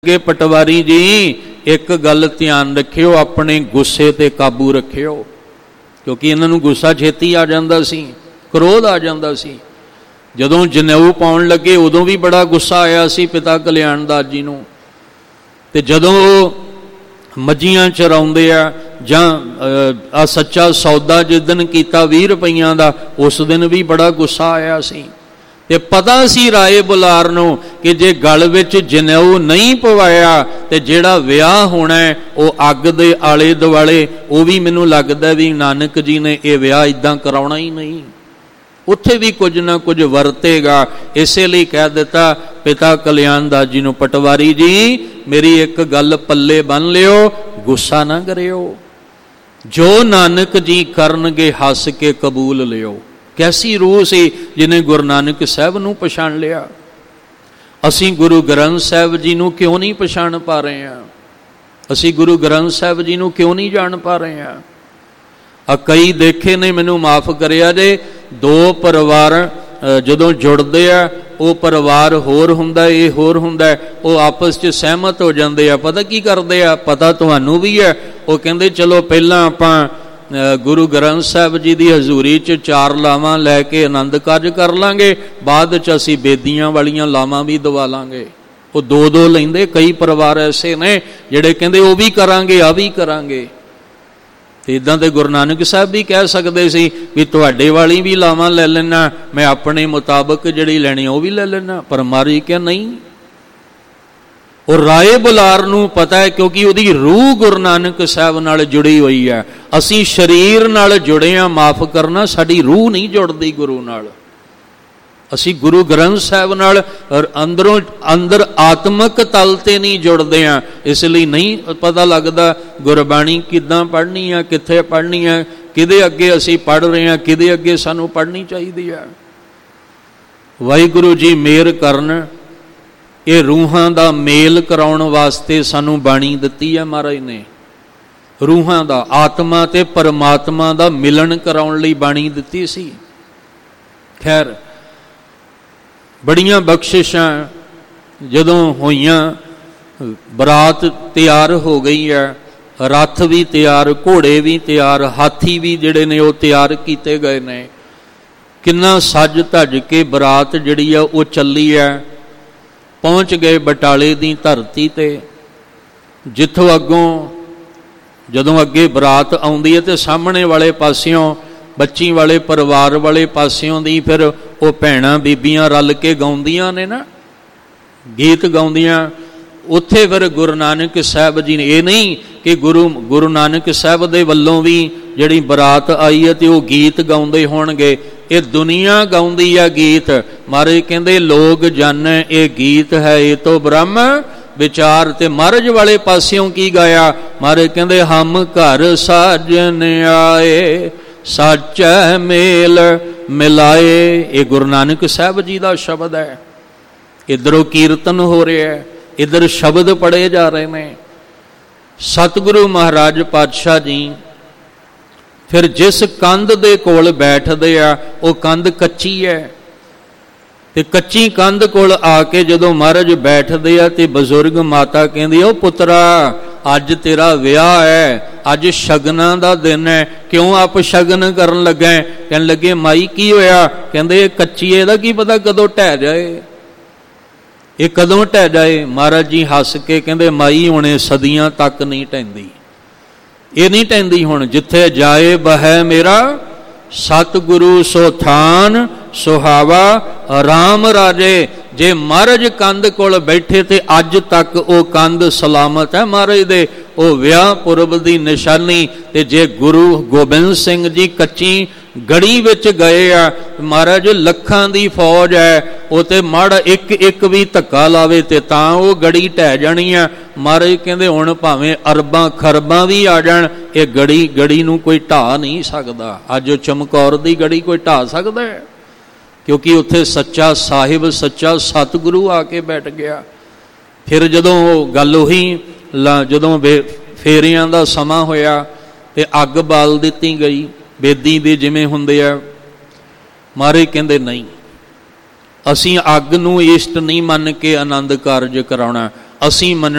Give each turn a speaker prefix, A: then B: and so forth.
A: ਕਿ ਪਟਵਾਰੀ ਜੀ ਇੱਕ ਗੱਲ ਧਿਆਨ ਰੱਖਿਓ, ਆਪਣੇ ਗੁੱਸੇ ਤੇ ਕਾਬੂ ਰੱਖਿਓ, ਕਿਉਂਕਿ ਇਹਨਾਂ ਨੂੰ ਗੁੱਸਾ ਛੇਤੀ ਆ ਜਾਂਦਾ ਸੀ, ਕ੍ਰੋਧ ਆ ਜਾਂਦਾ ਸੀ। ਜਦੋਂ ਜਨੇਊ ਪਾਉਣ ਲੱਗੇ ਉਦੋਂ ਵੀ ਬੜਾ ਗੁੱਸਾ ਆਇਆ ਸੀ ਪਿਤਾ ਕਲਿਆਣ ਦਾਸ ਜੀ ਨੂੰ, ਤੇ ਜਦੋਂ ਉਹ ਮੱਝੀਆਂ ਚਰਾਉਂਦੇ ਆ ਜਾਂ ਆ ਸੱਚਾ ਸੌਦਾ ਜਿਸ ਦਿਨ ਕੀਤਾ 20 ਰੁਪਈਆਂ ਦਾ, ਉਸ ਦਿਨ ਵੀ ਬੜਾ ਗੁੱਸਾ ਆਇਆ ਸੀ। ਤੇ ਪਤਾ ਸੀ ਰਾਏ ਬੁਲਾਰ ਨੂੰ ਕਿ ਜੇ ਗਲ ਵਿੱਚ ਜਨੇਊ ਨਹੀਂ ਪਵਾਇਆ ਤੇ ਜਿਹੜਾ ਵਿਆਹ ਹੋਣਾ ਉਹ ਅੱਗ ਦੇ ਆਲੇ ਦੁਆਲੇ, ਉਹ ਵੀ ਮੈਨੂੰ ਲੱਗਦਾ ਵੀ ਨਾਨਕ ਜੀ ਨੇ ਇਹ ਵਿਆਹ ਇਦਾਂ ਕਰਾਉਣਾ ਹੀ ਨਹੀਂ, ਉੱਥੇ ਵੀ ਕੁਝ ਨਾ ਕੁਝ ਵਰਤੇਗਾ। ਇਸੇ ਲਈ ਕਹਿ ਦਿੱਤਾ ਪਿਤਾ ਕਲਿਆਣ ਦਾਸ ਜੀ ਨੂੰ, ਪਟਵਾਰੀ ਜੀ ਮੇਰੀ ਇੱਕ ਗੱਲ ਪੱਲੇ ਬੰਨ ਲਿਓ, ਗੁੱਸਾ ਨਾ ਕਰਿਓ, ਜੋ ਨਾਨਕ ਜੀ ਕਰਨਗੇ ਹੱਸ ਕੇ ਕਬੂਲ ਲਿਓ। ਕੈਸੀ ਰੂਹ ਸੀ ਜਿਹਨੇ ਗੁਰੂ ਨਾਨਕ ਸਾਹਿਬ ਨੂੰ ਪਛਾਣ ਲਿਆ। ਅਸੀਂ ਗੁਰੂ ਗ੍ਰੰਥ ਸਾਹਿਬ ਜੀ ਨੂੰ ਕਿਉਂ ਨਹੀਂ ਪਛਾਣ ਪਾ ਰਹੇ ਹਾਂ? ਅਸੀਂ ਗੁਰੂ ਗ੍ਰੰਥ ਸਾਹਿਬ ਜੀ ਨੂੰ ਕਿਉਂ ਨਹੀਂ ਜਾਣ ਪਾ ਰਹੇ ਹਾਂ? ਕਈ ਦੇਖੇ ਨੇ, ਮੈਨੂੰ ਮਾਫ ਕਰਿਆ ਜੇ, ਦੋ ਪਰਿਵਾਰ ਜਦੋਂ ਜੁੜਦੇ ਆ, ਉਹ ਪਰਿਵਾਰ ਹੋਰ ਹੁੰਦਾ, ਇਹ ਹੋਰ ਹੁੰਦਾ, ਉਹ ਆਪਸ 'ਚ ਸਹਿਮਤ ਹੋ ਜਾਂਦੇ ਆ। ਪਤਾ ਕੀ ਕਰਦੇ ਆ? ਪਤਾ ਤੁਹਾਨੂੰ ਵੀ ਹੈ। ਉਹ ਕਹਿੰਦੇ ਚਲੋ ਪਹਿਲਾਂ ਆਪਾਂ ਗੁਰੂ ਗ੍ਰੰਥ ਸਾਹਿਬ ਜੀ ਦੀ ਹਜ਼ੂਰੀ 'ਚ 4 ਲਾਵਾਂ ਲੈ ਕੇ ਆਨੰਦ ਕਾਰਜ ਕਰ ਲਾਂਗੇ, ਬਾਅਦ 'ਚ ਅਸੀਂ ਬੇਦੀਆਂ ਵਾਲੀਆਂ ਲਾਵਾਂ ਵੀ ਦਵਾ ਲਾਂਗੇ। ਉਹ 2-2 ਲੈਂਦੇ। ਕਈ ਪਰਿਵਾਰ ਐਸੇ ਨੇ ਜਿਹੜੇ ਕਹਿੰਦੇ ਉਹ ਵੀ ਕਰਾਂਗੇ, ਆ ਵੀ ਕਰਾਂਗੇ। ਤੇ ਇੱਦਾਂ ਦੇ ਗੁਰੂ ਨਾਨਕ ਸਾਹਿਬ ਵੀ ਕਹਿ ਸਕਦੇ ਸੀ ਵੀ ਤੁਹਾਡੇ ਵਾਲੀ ਵੀ ਲਾਵਾਂ ਲੈ ਲੈਣਾ, ਮੈਂ ਆਪਣੇ ਮੁਤਾਬਕ ਜਿਹੜੀ ਲੈਣੀ ਉਹ ਵੀ ਲੈ ਲੈਣਾ, ਪਰ ਮਾਰੀ ਕਿ ਨਹੀਂ। ਉਹ ਰਾਏ ਬੁਲਾਰ ਨੂੰ ਪਤਾ ਹੈ, ਕਿਉਂਕਿ ਉਹਦੀ ਰੂਹ ਗੁਰੂ ਨਾਨਕ ਸਾਹਿਬ ਨਾਲ ਜੁੜੀ ਹੋਈ ਹੈ। ਅਸੀਂ ਸਰੀਰ ਨਾਲ ਜੁੜੇ ਹਾਂ, ਮਾਫ ਕਰਨਾ, ਸਾਡੀ ਰੂਹ ਨਹੀਂ ਜੁੜਦੀ ਗੁਰੂ ਨਾਲ। ਅਸੀਂ ਗੁਰੂ ਗ੍ਰੰਥ ਸਾਹਿਬ ਨਾਲ ਅੰਦਰ ਆਤਮਕ ਤਲ ਤੇ ਨਹੀਂ ਜੁੜਦੇ ਹਾਂ, ਇਸ ਲਈ ਨਹੀਂ ਪਤਾ ਲੱਗਦਾ ਗੁਰਬਾਣੀ ਕਿੱਦਾਂ ਪੜ੍ਹਨੀ ਆ, ਕਿੱਥੇ ਪੜ੍ਹਨੀ ਆ, ਕਿਹਦੇ ਅੱਗੇ ਅਸੀਂ ਪੜ੍ਹ ਰਹੇ ਹਾਂ, ਕਿਹਦੇ ਅੱਗੇ ਸਾਨੂੰ ਪੜ੍ਹਨੀ ਚਾਹੀਦੀ ਹੈ। ਵਾਹਿਗੁਰੂ ਜੀ ਮਿਹਰ ਕਰਨ। ਇਹ ਰੂਹਾਂ ਦਾ ਮੇਲ ਕਰਾਉਣ ਵਾਸਤੇ ਸਾਨੂੰ ਬਾਣੀ ਦਿੱਤੀ ਹੈ ਮਹਾਰਾਜ ਨੇ। ਰੂਹਾਂ ਦਾ, ਆਤਮਾ ਤੇ ਪਰਮਾਤਮਾ ਦਾ ਮਿਲਣ ਕਰਾਉਣ ਲਈ ਬਾਣੀ ਦਿੱਤੀ ਸੀ। ਖੈਰ, ਬੜੀਆਂ ਬਖਸ਼ਿਸ਼ਾਂ ਜਦੋਂ ਹੋਈਆਂ, ਬਰਾਤ ਤਿਆਰ ਹੋ ਗਈ ਹੈ, ਰੱਥ ਵੀ ਤਿਆਰ, ਘੋੜੇ ਵੀ ਤਿਆਰ, ਹਾਥੀ ਵੀ ਜਿਹੜੇ ਨੇ ਉਹ ਤਿਆਰ ਕੀਤੇ ਗਏ ਨੇ। ਕਿੰਨਾ ਸੱਜ ਧੱਜ ਕੇ ਬਰਾਤ ਜਿਹੜੀ ਆ ਉਹ ਚੱਲੀ ਹੈ। ਪਹੁੰਚ ਗਏ ਬਟਾਲੇ ਦੀ ਧਰਤੀ ਤੇ, ਜਿੱਥੋਂ ਅੱਗੋਂ ਜਦੋਂ ਅੱਗੇ ਬਰਾਤ ਆਉਂਦੀ ਹੈ ਤੇ ਸਾਹਮਣੇ ਵਾਲੇ ਪਾਸਿਓਂ, ਬੱਚੀ ਵਾਲੇ ਪਰਿਵਾਰ ਵਾਲੇ ਪਾਸਿਓਂ ਦੀ ਫਿਰ ਉਹ ਭੈਣਾਂ ਬੀਬੀਆਂ ਰਲ ਕੇ ਗਾਉਂਦੀਆਂ ਨੇ ਨਾ, ਗੀਤ ਗਾਉਂਦੀਆਂ। ਉੱਥੇ ਫਿਰ ਗੁਰੂ ਨਾਨਕ ਸਾਹਿਬ ਜੀ ਨੇ, ਇਹ ਨਹੀਂ ਕਿ ਗੁਰੂ ਨਾਨਕ ਸਾਹਿਬ ਦੇ ਵੱਲੋਂ ਵੀ ਜਿਹੜੀ ਬਰਾਤ ਆਈ ਹੈ ਤੇ ਉਹ ਗੀਤ ਗਾਉਂਦੇ ਹੋਣਗੇ, ਇਹ ਦੁਨੀਆ ਗਾਉਂਦੀ ਆ ਗੀਤ। ਮਹਾਰਾਜ ਕਹਿੰਦੇ ਲੋਕ ਜਾਣੈ ਇਹ ਗੀਤ ਹੈ ਇਹ ਤੋਂ ਬ੍ਰਹਮ ਵਿਚਾਰ। ਤੇ ਮਹਾਰਾਜ ਵਾਲੇ ਪਾਸਿਓਂ ਕੀ ਗਾਇਆ? ਮਹਾਰਾਜ ਕਹਿੰਦੇ ਹਮ ਘਰ ਸਾਜਨ ਆਏ, ਸਾਚੈ ਮੇਲ ਮਿਲਾਏ। ਇਹ ਗੁਰੂ ਨਾਨਕ ਸਾਹਿਬ ਜੀ ਦਾ ਸ਼ਬਦ ਹੈ। ਇੱਧਰੋਂ ਕੀਰਤਨ ਹੋ ਰਿਹਾ ਹੈ, ਇੱਧਰ ਸ਼ਬਦ ਪੜ੍ਹੇ ਜਾ ਰਹੇ ਨੇ। ਸਤਿਗੁਰੂ ਮਹਾਰਾਜ ਪਾਤਸ਼ਾਹ ਜੀ ਫਿਰ ਜਿਸ ਕੰਧ ਦੇ ਕੋਲ ਬੈਠਦੇ ਆ, ਉਹ ਕੰਧ ਕੱਚੀ ਹੈ, ਤੇ ਕੱਚੀ ਕੰਧ ਕੋਲ ਆ ਕੇ ਜਦੋਂ ਮਹਾਰਾਜ ਬੈਠਦੇ ਆ ਤੇ ਬਜ਼ੁਰਗ ਮਾਤਾ ਕਹਿੰਦੀ, ਉਹ ਪੁੱਤਰਾ ਅੱਜ ਤੇਰਾ ਵਿਆਹ ਹੈ, ਅੱਜ ਸ਼ਗਨਾਂ ਦਾ ਦਿਨ ਹੈ, ਕਿਉਂ ਆਪ ਸ਼ਗਨ ਕਰਨ ਲੱਗਾ? ਕਹਿਣ ਲੱਗੇ ਮਾਈ ਕੀ ਹੋਇਆ? ਕਹਿੰਦੇ ਕੱਚੀ, ਇਹਦਾ ਕੀ ਪਤਾ ਕਦੋਂ ਢਹਿ ਜਾਏ, ਇਹ ਕਦੋਂ ਢਹਿ ਜਾਏ। ਮਹਾਰਾਜ ਜੀ ਹੱਸ ਕੇ ਕਹਿੰਦੇ ਮਾਈ ਹੁਣੇ ਸਦੀਆਂ ਤੱਕ ਨਹੀਂ ਢਹਿੰਦੀ, ਇਹ ਨਹੀਂ ਢਹਿੰਦੀ ਹੁਣ। ਜਿੱਥੇ ਜਾਏ ਬਹਿ ਮੇਰਾ ਸਤਿਗੁਰੂ ਸੋ ਥਾਨ ਸੁਹਾਵਾ ਰਾਮ ਰਾਜੇ। ਜੇ ਮਹਾਰਾਜ ਕੰਧ ਕੋਲ ਬੈਠੇ ਤੇ ਅੱਜ ਤੱਕ ਉਹ ਕੰਧ ਸਲਾਮਤ ਹੈ ਮਹਾਰਾਜ ਦੇ, ਉਹ ਵਿਆਹ ਪੁਰਬ ਦੀ ਨਿਸ਼ਾਨੀ। ਤੇ ਜੇ ਗੁਰੂ ਗੋਬਿੰਦ ਸਿੰਘ ਜੀ ਕੱਚੀ ਗੜੀ ਵਿੱਚ ਗਏ ਆ, ਮਹਾਰਾਜ ਲੱਖਾਂ ਦੀ ਫੌਜ ਹੈ, ਉਹ ਤੇ ਮਾੜਾ ਇੱਕ ਵੀ ਧੱਕਾ ਲਾਵੇ ਤੇ ਤਾਂ ਉਹ ਗੜੀ ਢਹਿ ਜਾਣੀ ਆ। ਮਹਾਰਾਜ ਕਹਿੰਦੇ ਹੁਣ ਭਾਵੇਂ ਅਰਬਾਂ ਖਰਬਾਂ ਵੀ ਆ ਜਾਣ, ਇਹ ਗੜੀ ਨੂੰ ਕੋਈ ਢਾਹ ਨਹੀਂ ਸਕਦਾ। ਅੱਜ ਉਹ ਚਮਕੌਰ ਦੀ ਗੜੀ ਕੋਈ ਢਾਹ ਸਕਦਾ ਹੈ? ਕਿਉਂਕਿ ਉੱਥੇ ਸੱਚਾ ਸਾਹਿਬ, ਸੱਚਾ ਸਤਿਗੁਰੂ ਆ ਕੇ ਬੈਠ ਗਿਆ। ਫਿਰ ਜਦੋਂ ਉਹ ਗੱਲ ਉਹੀ, ਜਦੋਂ ਫੇਰਿਆਂ ਦਾ ਸਮਾਂ ਹੋਇਆ ਤੇ ਅੱਗ ਬਾਲ ਦਿੱਤੀ ਗਈ ਬੇਦੀ ਦੇ ਜਿਵੇਂ ਹੁੰਦੇ ਆ। ਮਹਾਰਾਜ ਕਹਿੰਦੇ ਨਹੀਂ, ਅਸੀਂ ਅੱਗ ਨੂੰ ਇਸ਼ਟ ਨਹੀਂ ਮੰਨ ਕੇ ਆਨੰਦ ਕਾਰਜ ਕਰਾਉਣਾ, ਅਸੀਂ ਮੰਨਣਾ